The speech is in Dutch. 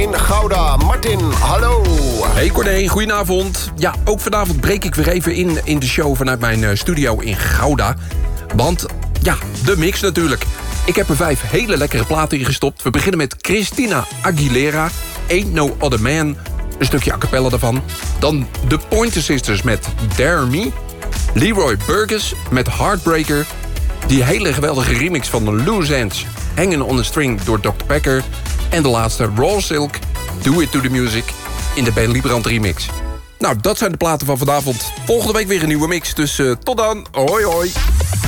In Gouda, Martin, hallo. Hey Corné, goedenavond. Ja, ook vanavond breek ik weer even in de show vanuit mijn studio in Gouda. Want, ja, de mix natuurlijk. Ik heb er 5 hele lekkere platen in gestopt. We beginnen met Christina Aguilera, Ain't No Other Man. Een stukje a cappella daarvan. Dan de Pointer Sisters met Dare Me. Leroy Burgess met Heartbreaker. Die hele geweldige remix van de Loose Ends, Hanging on a String door Dr. Packer. En de laatste, Raw Silk, Do It To The Music in de Ben Librand remix. Nou, dat zijn de platen van vanavond. Volgende week weer een nieuwe mix, dus tot dan. Hoi hoi.